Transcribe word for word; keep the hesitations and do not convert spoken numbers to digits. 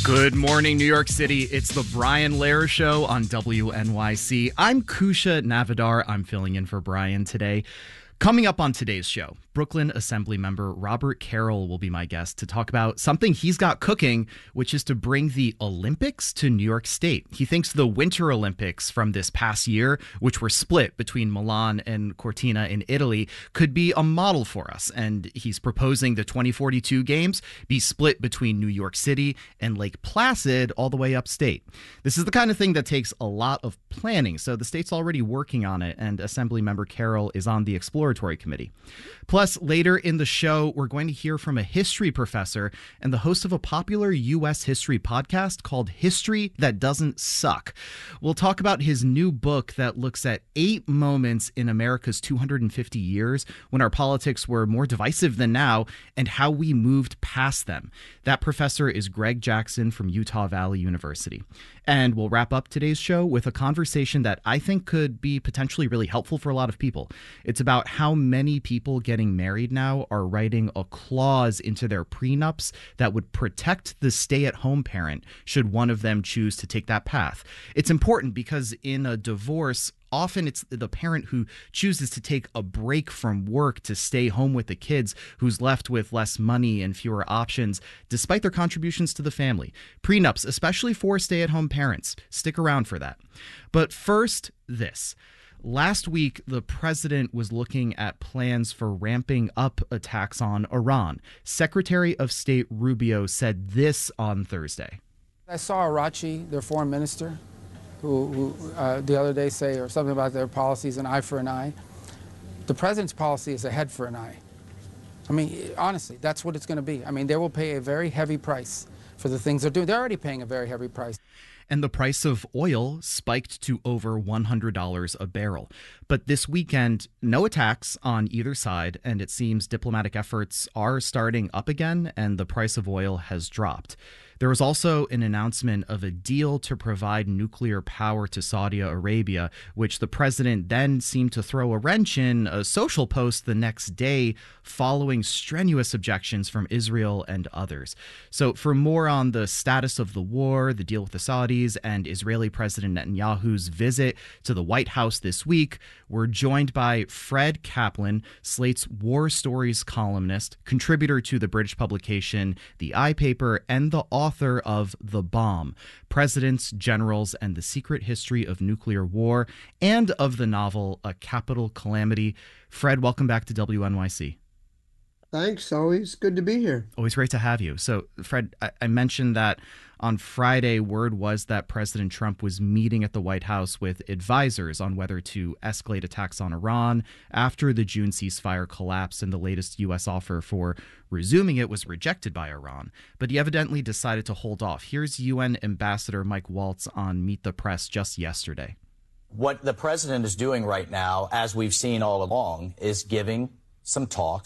Good morning, New York City. It's the Brian Lehrer Show on W N Y C. I'm Kusha Navidar. I'm filling in for Brian today. Coming up on today's show, Brooklyn Assembly member Robert Carroll will be my guest to talk about something he's got cooking, which is to bring the Olympics to New York State. He thinks the Winter Olympics from this past year, which were split between Milan and Cortina in Italy, could be a model for us. And he's proposing the twenty forty-two games be split between New York City and Lake Placid all the way upstate. This is the kind of thing that takes a lot of planning, so the state's already working on it, and Assembly member Carroll is on the Exploratory Committee. Plus, later in the show, we're going to hear from a history professor and the host of a popular U S history podcast called History That Doesn't Suck. We'll talk about his new book that looks at eight moments in America's two hundred fifty years when our politics were more divisive than now and how we moved past them. That professor is Greg Jackson from Utah Valley University. And we'll wrap up today's show with a conversation that I think could be potentially really helpful for a lot of people. It's about how many people getting married now are writing a clause into their prenups that would protect the stay-at-home parent should one of them choose to take that path. It's important because in a divorce, often it's the parent who chooses to take a break from work to stay home with the kids who's left with less money and fewer options, despite their contributions to the family. Prenups, especially for stay-at-home parents. Stick around for that. But first, this. Last week, the president was looking at plans for ramping up attacks on Iran. Secretary of State Rubio said this on Thursday. I saw Arachi, their foreign minister, who, who uh, the other day say or something about their policies, an eye for an eye. The president's policy is a head for an eye. I mean, honestly, that's what it's going to be. I mean, they will pay a very heavy price for the things they're doing. They're already paying a very heavy price. And the price of oil spiked to over one hundred dollars a barrel. But this weekend, no attacks on either side, and it seems diplomatic efforts are starting up again, and the price of oil has dropped. There was also an announcement of a deal to provide nuclear power to Saudi Arabia, which the president then seemed to throw a wrench in a social post the next day following strenuous objections from Israel and others. So for more on the status of the war, the deal with the Saudis, and Israeli President Netanyahu's visit to the White House this week, we're joined by Fred Kaplan, Slate's War Stories columnist, contributor to the British publication The Eye Paper, and the author of The Bomb, Presidents, Generals, and the Secret History of Nuclear War, and of the novel A Capital Calamity. Fred, welcome back to W N Y C. Thanks. Always good to be here. Always great to have you. So, Fred, I, I mentioned that on Friday, word was that President Trump was meeting at the White House with advisors on whether to escalate attacks on Iran after the June ceasefire collapsed and the latest U S offer for resuming it was rejected by Iran. But he evidently decided to hold off. Here's U N Ambassador Mike Waltz on Meet the Press just yesterday. What the president is doing right now, as we've seen all along, is giving some talks